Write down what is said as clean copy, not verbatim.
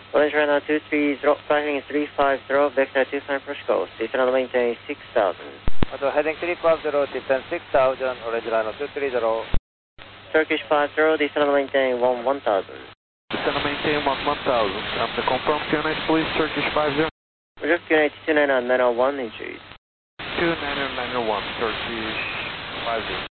Orange Runway 230, flying 350, vector 29 approach course. Descend maintain 6000. Heading 350, descend 6000, Orange Runway 230. Turkish 50, descend maintain 1000. Descend maintain 1000. The confirm QNH police, Turkish 50. Roger, QNH 29901, entries. 29901, Turkish 50.